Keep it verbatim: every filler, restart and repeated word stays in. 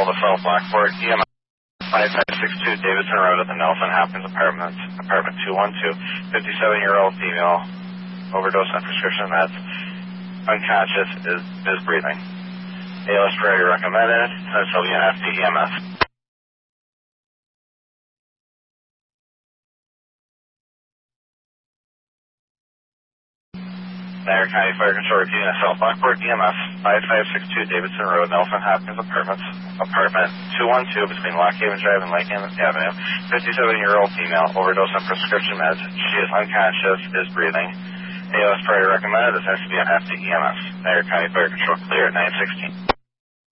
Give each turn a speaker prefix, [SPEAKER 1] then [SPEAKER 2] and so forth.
[SPEAKER 1] Control to South Lockport, E M S five five six two Davidson Road at the Nelson Hopkins Apartments, apartment two one two, fifty-seven-year-old female, overdose on prescription meds, unconscious, is, is breathing. A L S priority recommended, S W N F D E M S. Niagara County Fire Control repeating at South Lockport, E M S five five six two Davidson Road, Nelson Hopkins Apartments, apartment two one two between Lock Haven Drive and Lake Avenue, fifty-seven-year-old female, overdose on prescription meds. She is unconscious, is breathing. A L S priority recommended, this has to be an F D E M S. Niagara County Fire Control clear at nine sixteen.